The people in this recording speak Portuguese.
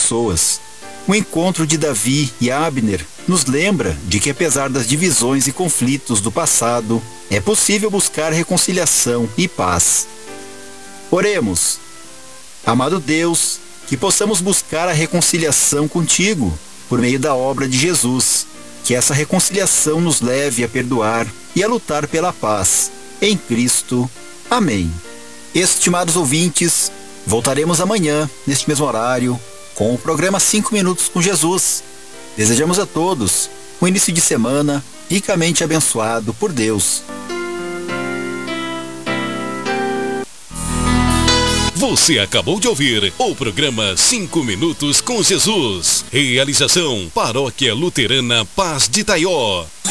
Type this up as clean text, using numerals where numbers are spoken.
pessoas. O encontro de Davi e Abner nos lembra de que, apesar das divisões e conflitos do passado, é possível buscar reconciliação e paz. Oremos. Amado Deus, que possamos buscar a reconciliação contigo por meio da obra de Jesus. Que essa reconciliação nos leve a perdoar e a lutar pela paz. Em Cristo. Amém. Estimados ouvintes, voltaremos amanhã, neste mesmo horário, com o programa 5 Minutos com Jesus. Desejamos a todos um início de semana ricamente abençoado por Deus. Você acabou de ouvir o programa 5 Minutos com Jesus. Realização Paróquia Luterana Paz de Taió.